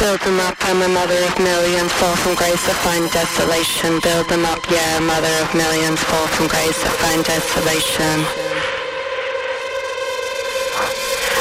Build them up, I'm a mother of millions, fall from grace, I find desolation. Build them up, yeah, mother of millions, fall from grace, I find desolation.